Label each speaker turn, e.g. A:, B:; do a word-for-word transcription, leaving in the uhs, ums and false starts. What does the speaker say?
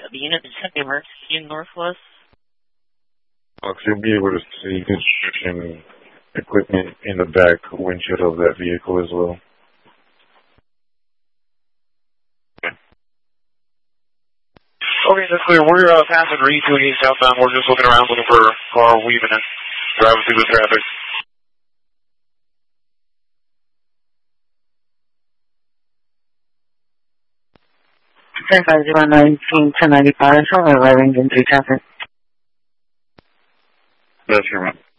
A: the unit that sent the emergency in Northwest.
B: Well, you'll be able to see construction equipment in the back windshield of that vehicle as well.
C: Okay, okay that's clear. We're uh, passing Reed two eighty southbound. We're just looking around looking for a car weaving and driving through the traffic.
D: ten five zero nineteen ten ninety-five, arriving in three traffic.
C: That's your man.